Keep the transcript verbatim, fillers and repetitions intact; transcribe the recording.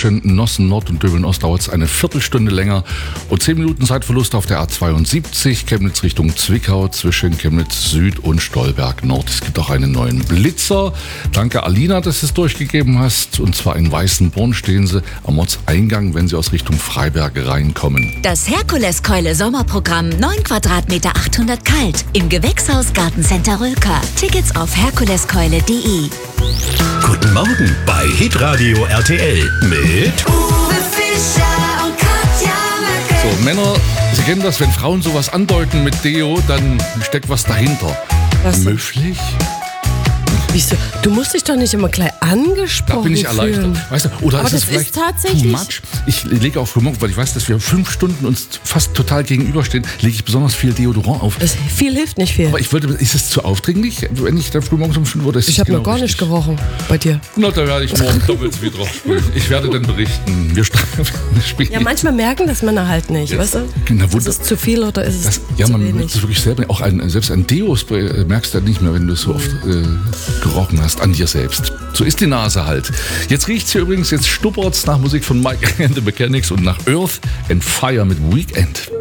zwischen Nossen Nord und Döbeln Ost dauert es eine Viertelstunde länger und zehn Minuten Zeitverlust auf der A zweiundsiebzig, Chemnitz Richtung Zwickau zwischen Chemnitz Süd und Stolberg Nord. Es gibt auch einen neuen Blitzer. Danke Alina, dass du es durchgegeben hast. Und zwar in Weißenborn stehen sie am Ortseingang, wenn sie aus Richtung Freiberg reinkommen. Das Herkuleskeule Sommerprogramm, neun Quadratmeter, achthundert kalt. Im Gewächshaus Gartencenter Rülker. Tickets auf herkuleskeule punkt de. Guten Morgen bei Hitradio R T L mit Uwe Fischer und Katja Möcke. So, Männer, Sie kennen das, wenn Frauen sowas andeuten mit Deo, dann steckt was dahinter. Was? Möglich? Wieso? Du musst dich doch nicht immer gleich Da angesprochen bin ich erleichtert. fühlen. Weißt du, oder Aber ist es das vielleicht ist tatsächlich- too much? Ich lege auf Vermögen, weil ich weiß, dass wir fünf Stunden uns fast total gegenüberstehen, lege ich besonders viel Deodorant auf. Das viel hilft nicht viel. Aber ich wollte, ist es zu aufdringlich, wenn ich da frühmorgens um fünf Uhr... das Ich ist habe genau noch gar richtig. nicht gerochen bei dir. Na, da werde ich morgen doppelt wieder drauf spielen. Ich werde dann berichten. Wir, st- wir spielen. Ja, manchmal merken das Männer halt nicht, Ja. weißt du? Na, Ist wunder- es zu viel oder ist es Das, ja, zu man merkt wenig? es wirklich selber. Auch ein, selbst ein Deo-Spray äh, merkst du halt nicht mehr, wenn du es so oft äh, gerochen hast, an dir selbst. So ist die Nase halt. Jetzt riecht's hier übrigens, jetzt stuppert's nach Musik von Mike and the Mechanics und nach Earth and Fire mit Weekend.